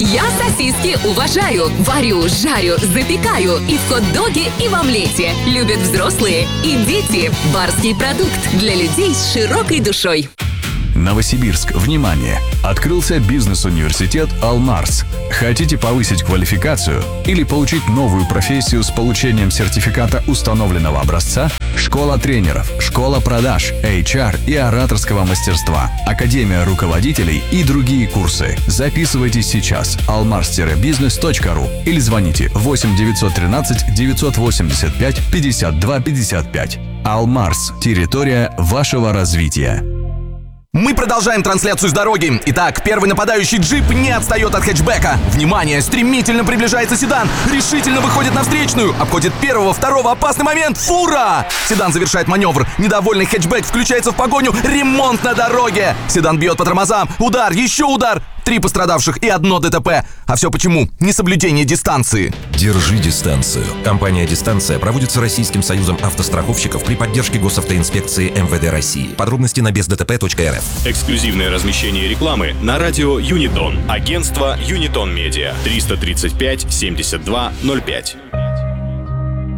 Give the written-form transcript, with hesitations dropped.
Я сосиски уважаю, варю, жарю, запекаю и в хот-доге, и в омлете. Любят взрослые и дети. Барский продукт для людей с широкой душой. Новосибирск, внимание! Открылся бизнес-университет «Алмарс». Хотите повысить квалификацию или получить новую профессию с получением сертификата установленного образца? Школа тренеров, школа продаж, HR и ораторского мастерства, академия руководителей и другие курсы. Записывайтесь сейчас almars-business.ru или звоните 8 913 985 52 55. «Алмарс» – территория вашего развития. Мы продолжаем трансляцию с дороги. Итак, первый нападающий джип не отстает от хэтчбека. Внимание, стремительно приближается седан. Решительно выходит на встречную. Обходит первого, второго. Опасный момент. Фура! Седан завершает маневр. Недовольный хэтчбек включается в погоню. Ремонт на дороге. Седан бьет по тормозам. Удар, еще удар. 3 пострадавших и 1 ДТП. А все почему? Несоблюдение дистанции. Держи дистанцию. Компания «Дистанция» проводится Российским союзом автостраховщиков при поддержке Госавтоинспекции МВД России. Подробности на бездтп.рф. Эксклюзивное размещение рекламы на радио Юнитон. Агентство Юнитон Медиа. 335 72 05.